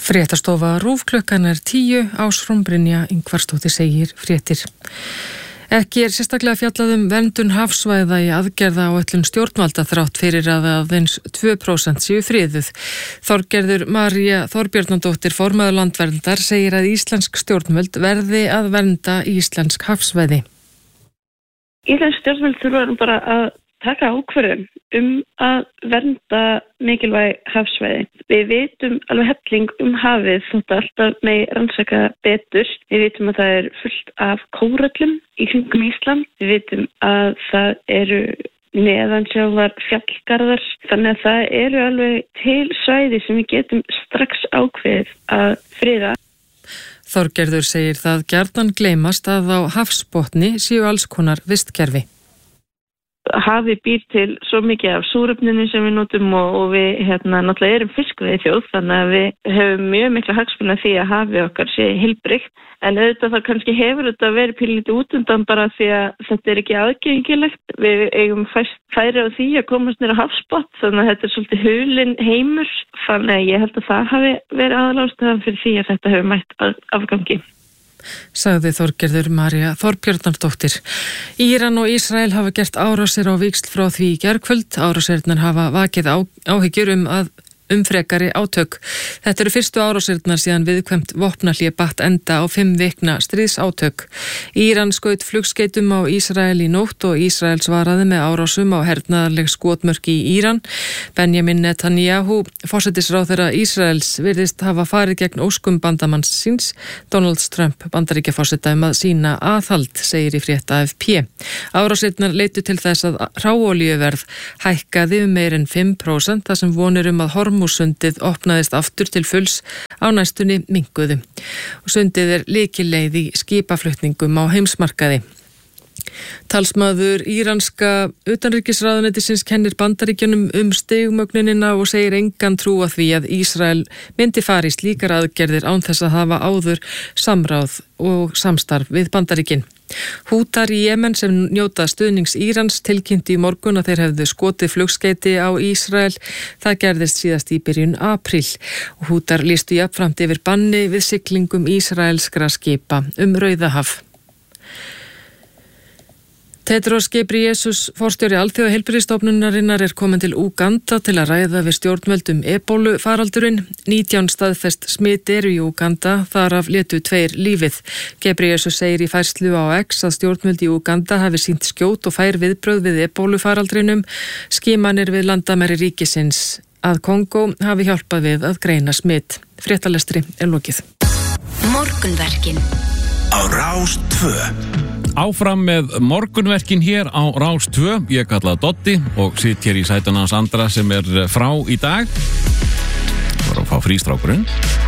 Fréttastofa RÚV klukkan 10 Ásrún Brynja Ingvarsdóttir segir fréttir. Ekki sérstaklega fjallað verndun hafsvæða í aðgerðaáætlun stjórnvalda þrátt fyrir að aðeins 2% séu friðuð. Þorgerður María Þorbjarnardóttir formaður Landverndar segir að íslensk stjórnvöld verði að vernda íslensk hafsvæði. Íslensk stjórnvöld þurfa bara að taka ákvörðun að vernda mikilvæg hafsvæði. Við vitum alveg helling hafið þótt alltaf með rannsaka betur. Við vitum að það fullt af kóröllum í kringum Ísland. Við vitum að það eru neðansjávar fjallgarðar. Þannig að það eru alveg til svæði sem við getum strax ákveðið að friða. Þorgerður segir það gjarnan gleymast að á hafsbotni séu alls konar vistkerfi. Hafið býr til svo mikið af súrefninu sem við notum og við náttúrulega erum fiskveiðiþjóð, þannig að við höfum mjög mikla hagsmuni af því að hafið okkar sé heilbrigt, en auðvitað það kannski hefur þetta verið pínlítið út undan bara því að þetta ekki aðgengilegt. Við eigum færi á því að komast niður á hafsbotn, þannig að þetta svolítið hulinn heimur, þannig að ég held að það hafi verið aðalástæðan fyrir því að þetta hefur mætt afgangi. Sagði Þorgerður María Þorbjarnardóttir. Íran og Ísrael hafa gert árásir á víxl frá því í gærkvöld. Árásirnar hafa vakið áhyggjur frekari átök. Þetta eru fyrstu árásirnar síðan viðkvæmt vopnahlé batt enda á 5 vikna stríðsátök. Íran skaut flugskeytum á Ísrael í nótt og Ísrael svaraði með árásum á hernaðarleg skotmörk í Íran. Benjamin Netanyahu, forsætisráðherra Ísraels, virðist hafa farið gegn óskum bandamanns síns, Donald Trump, Bandaríkjaforseta að sýna aðhald, segir í frétt AFP. Árásirnar leitu til þess að hráolíuverð hækkaði meir en 5%, þar sem vonir að Hormússundið opnaðist aftur til fulls á næstunni minnkuðu. Sundið lykilleið í skipaflutningum á heimsmarkaði. Talsmaður íranska utanríkisráðuneytisins kennir Bandaríkjunum stigmögnunina og segir engan trúa því að Ísrael myndi fara í slíkar aðgerðir án þess að hafa áður samráð og samstarf við Bandaríkin. Hútar í Jemen sem njóta stuðnings Írans tilkynnti í morgun að þeir hefðu skotið flugskeyti á Ísrael. Það gerðist síðast í byrjun apríl og Hútar lýstu jafnframt yfir banni við siglingum ísraelskra skipa Rauðahaf. Tedros Ghebreyesus, forstjóri Alþjóðaheilbrigðisstofnunarinnar, komin til Úganda til að ræða við stjórnvöld ebólufaraldurinn. 19 staðfest smit eru í Úganda, þar af létu 2 lífið. Ghebreyesus segir í færslu á X að stjórnvöld í Úganda hafi sýnt skjót og fær viðbrögð við ebólufaraldrinum. Skimanir við landamæri ríkisins að Kongó hafi hjálpað við að greina smit. Fréttalestri lokið. Morgunverkin á Rás 2. Áfram með morgunverkin hér á Rás 2. Ég kallaði Dotti og sitt hér í sætuna hans Andra sem frá í dag. Það var að fá frístrákurinn.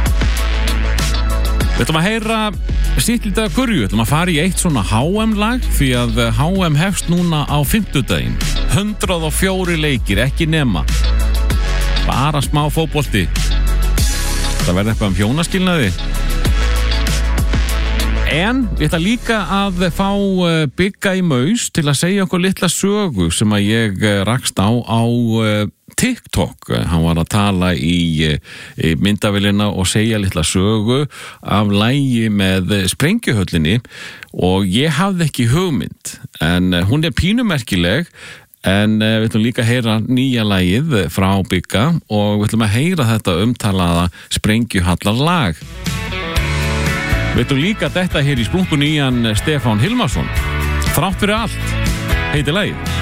Við ætlum að heyra sitt lítið af hverju. Við ætlum að fara í eitt svona HM-lag því að HM hefst núna á 50-daginn. 104 leikir, ekki nema. Bara smá fótbolti. Það verður eitthvað hjónaskilnaði. En við ætla líka að fá Bigga í Maus til að segja okkur litla sögu sem að ég rakst á TikTok. Hann var að tala í myndavélina og segja litla sögu af lagi með Sprengjuhöllinni og ég hafði ekki hugmynd, en hún pínumerkileg. En við ætlum líka að heyra nýja lagið frá Bigga og við ætlum að heyra þetta umtalaða Sprengjuhallar lag. Við ætlum líka þetta hér í splunkunýjan Stefán Hilmarsson. Þrátt fyrir allt heitir lagið.